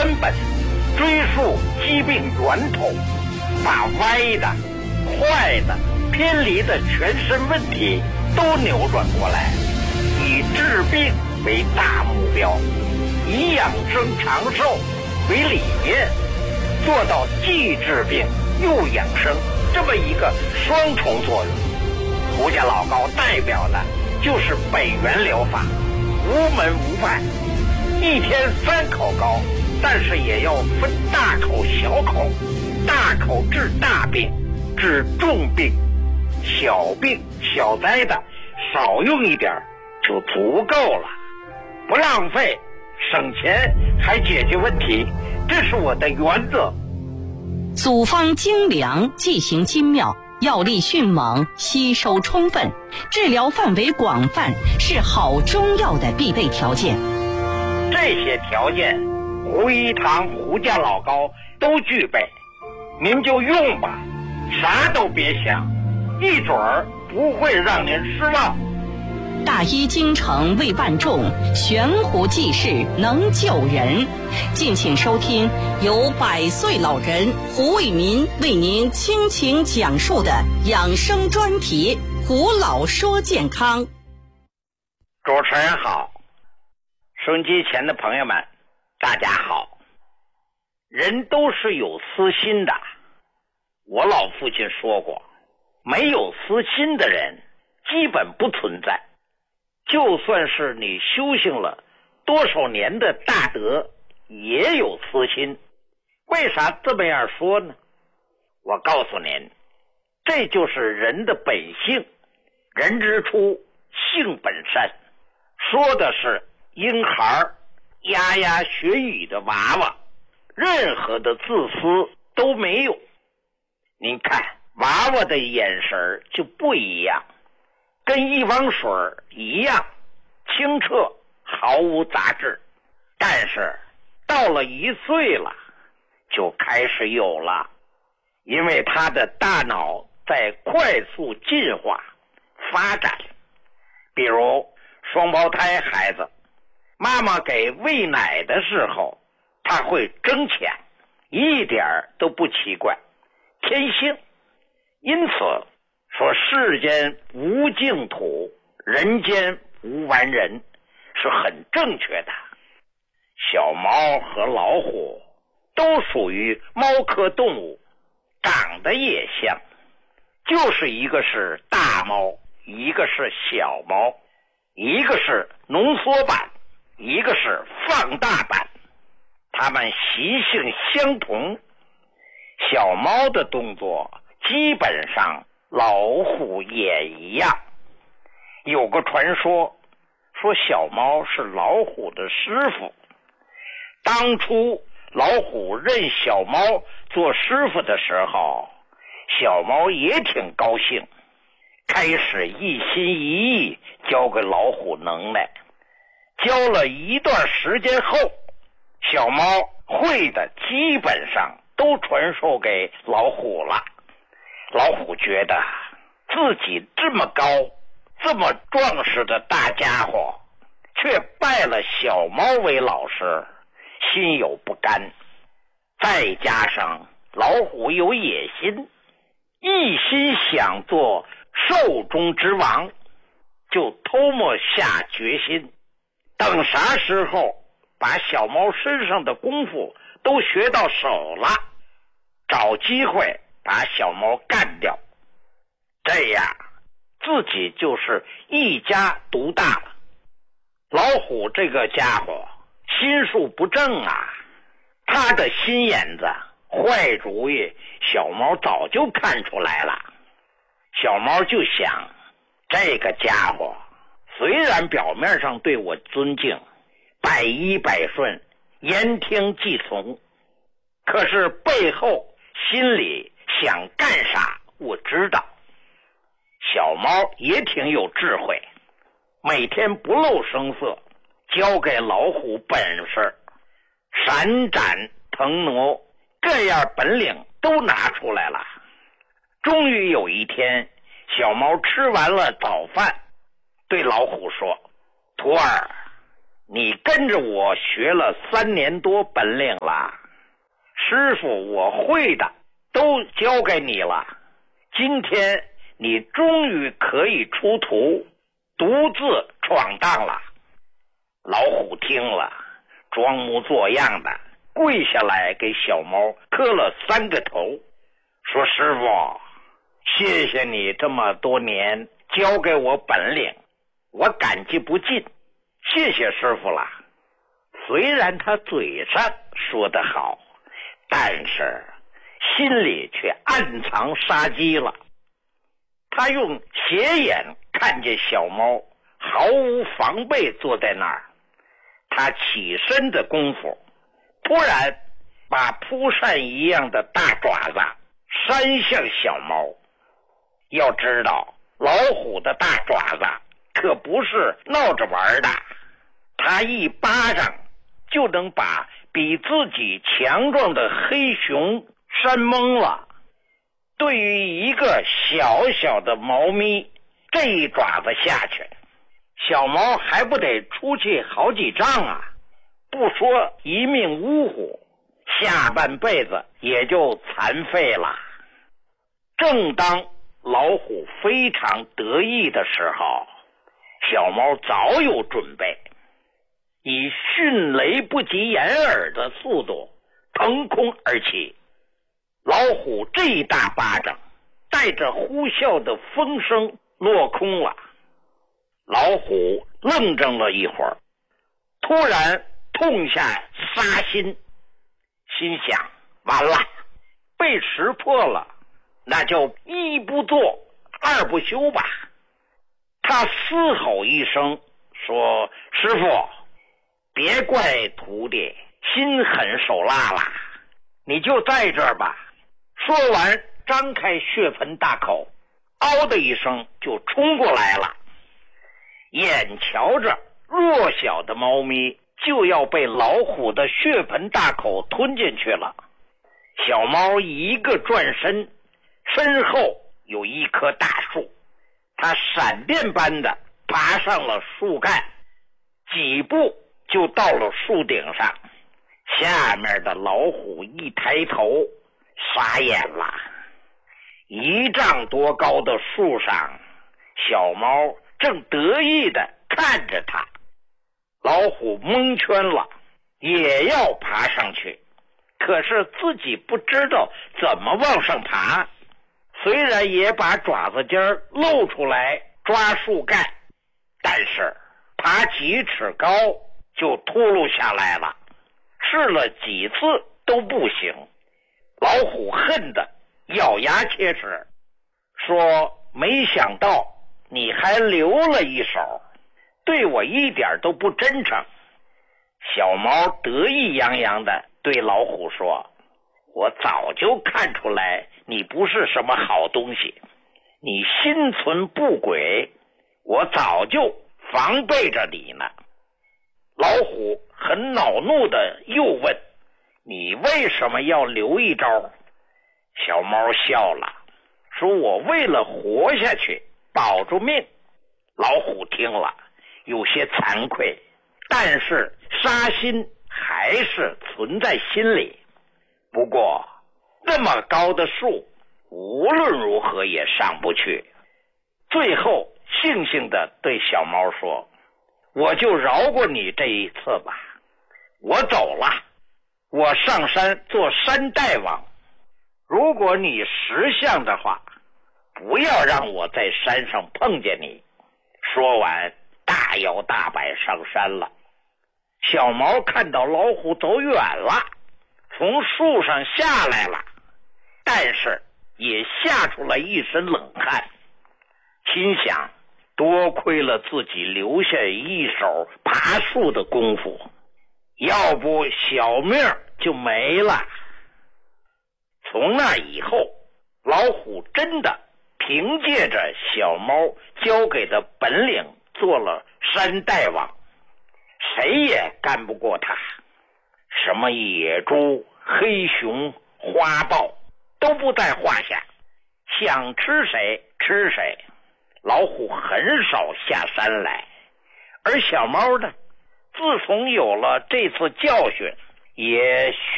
根本，追溯疾病源头，把歪的、坏的、偏离的全身问题都扭转过来，以治病为大目标，以养生长寿为理念，做到既治病又养生这么一个双重作用。胡家老高代表的就是北元疗法，无门无派，一天3口膏，但是也要分大口小口，大口治大病，治重病，小病小灾的少用一点就足够了，不浪费，省钱还解决问题，这是我的原则。 组方精良，剂行精妙，药力迅猛，吸收充分，治疗范围广泛，是好中药的必备条件。 这些条件胡一堂胡家老高都具备，您就用吧，啥都别想，一准儿不会让您失望。 大医精诚为万众，悬壶济世能救人。敬请收听由100岁老人胡伟民为您倾情讲述的养生专题《胡老说健康》。 主持人好，收音机前的朋友们大家好。人都是有私心的，我老父亲说过，没有私心的人基本不存在。就算是你修行了多少年的大德，也有私心。为啥这么样说呢？我告诉您，这就是人的本性。人之初，性本善，说的是婴孩牙牙学语的娃娃，任何的自私都没有。您看娃娃的眼神就不一样，跟一汪水一样清澈，毫无杂质。但是到了1岁了，就开始有了，因为他的大脑在快速进化发展。比如双胞胎孩子，妈妈给喂奶的时候，他会争抢，一点都不奇怪，天性。因此说世间无净土，人间无完人，是很正确的。小猫和老虎都属于猫科动物，长得也像，就是一个是大猫，一个是小猫，一个是浓缩版，一个是放大版，它们习性相同。小猫的动作基本上老虎也一样。有个传说，说小猫是老虎的师傅。当初老虎认小猫做师傅的时候，小猫也挺高兴，开始一心一意教给老虎能耐。教了一段时间后，小猫会的基本上都传授给老虎了。老虎觉得自己这么高这么壮实的大家伙，却拜了小猫为老师，心有不甘。再加上老虎有野心，一心想做兽中之王，就偷摸下决心，等啥时候把小猫身上的功夫都学到手了，找机会把小猫干掉，这样自己就是一家独大了。老虎这个家伙心术不正啊，他的心眼子坏主意小猫早就看出来了。小猫就想，这个家伙虽然表面上对我尊敬，百依百顺，言听计从，可是背后心里想干啥我知道。小猫也挺有智慧，每天不露声色，教给老虎本事，闪展腾挪，各样本领都拿出来了。终于有一天，小猫吃完了早饭，对老虎说，徒儿， 你跟着我学了3年多本领了，师傅我会的都交给你了，今天你终于可以出徒，独自闯荡了。老虎听了，装模作样的跪下来给小猫磕了3个头，说师傅，谢谢你这么多年教给我本领，我感激不尽，谢谢师傅了。虽然他嘴上说得好，但是心里却暗藏杀机了。他用斜眼看见小猫毫无防备坐在那儿，他起身的功夫，突然把扑扇一样的大爪子扇向小猫。要知道，老虎的大爪子可不是闹着玩的，他一巴掌就能把比自己强壮的黑熊扇懵了。对于一个小小的猫咪，这一爪子下去，小猫还不得出去好几丈啊，不说一命呜呼，下半辈子也就残废了。正当老虎非常得意的时候，小猫早有准备，以迅雷不及掩耳的速度腾空而起。老虎这一大巴掌带着呼啸的风声落空了。老虎愣怔了一会儿，突然痛下杀心，心想完了，被识破了，那就一不做二不休吧。他嘶吼一声说，师傅，别怪徒弟心狠手辣了，你就在这儿吧。说完张开血盆大口，嗷的一声就冲过来了。眼瞧着弱小的猫咪就要被老虎的血盆大口吞进去了，小猫一个转身，身后有一棵大树，它闪电般的爬上了树干，几步就到了树顶上。下面的老虎一抬头，傻眼了。1丈多高的树上，小猫正得意地看着它。老虎蒙圈了，也要爬上去，可是自己不知道怎么往上爬，虽然也把爪子尖露出来抓树干，但是爬几尺高就秃噜下来了，试了几次都不行。老虎恨得咬牙切齿，说没想到你还留了一手，对我一点都不真诚。小猫得意洋洋地对老虎说，我早就看出来你不是什么好东西，你心存不轨，我早就防备着你呢。老虎很恼怒地又问，你为什么要留一招？小猫笑了，说我为了活下去，保住命。老虎听了有些惭愧，但是杀心还是存在心里。不过那么高的树无论如何也上不去，最后悻悻地对小猫说，我就饶过你这一次吧，我走了，我上山做山大王，如果你识相的话，不要让我在山上碰见你。说完大摇大摆上山了。小毛看到老虎走远了，从树上下来了，但是也吓出了一身冷汗，心想多亏了自己留下一手爬树的功夫，要不小命就没了。从那以后，老虎真的凭借着小猫教给的本领做了山大王，谁也干不过他。什么野猪、黑熊、花豹都不在话下，想吃谁吃谁。老虎很少下山来，而小猫呢， 自从有了这次教训，也